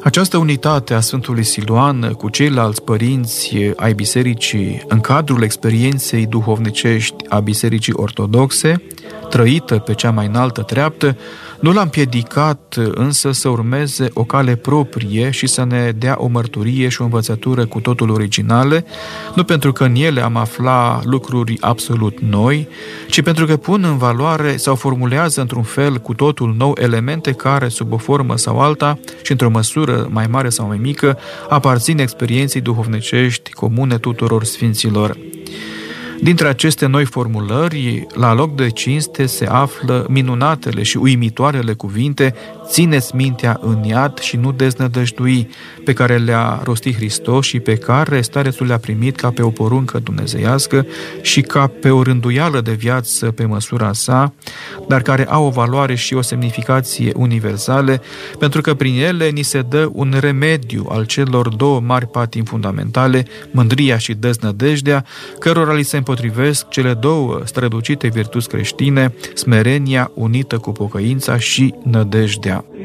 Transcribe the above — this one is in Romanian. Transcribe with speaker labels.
Speaker 1: Această unitate a Sfântului Siluan cu ceilalți părinți ai bisericii în cadrul experienței duhovnicești a Bisericii Ortodoxe, trăită pe cea mai înaltă treaptă, nu l-a împiedicat însă să urmeze o cale proprie și să ne dea o mărturie și o învățătură cu totul originale, nu pentru că în ele am aflat lucruri absolut noi, ci pentru că pun în valoare sau formulează într-un fel cu totul nou elemente care, sub o formă sau alta și într-o măsură mai mare sau mai mică, aparțin experienței duhovnicești comune tuturor sfinților. Dintre aceste noi formulări, la loc de cinste se află minunatele și uimitoarele cuvinte "țineți mintea în iad și nu deznădăjdui", pe care le-a rostit Hristos și pe care starețul le-a primit ca pe o poruncă dumnezeiască și ca pe o rânduială de viață pe măsura sa, dar care au o valoare și o semnificație universale, pentru că prin ele ni se dă un remediu al celor două mari patimi fundamentale, mândria și deznădejdea, cărora li se împotrivesc cele două străducite virtuți creștine, smerenia unită cu pocăința și nădejdea.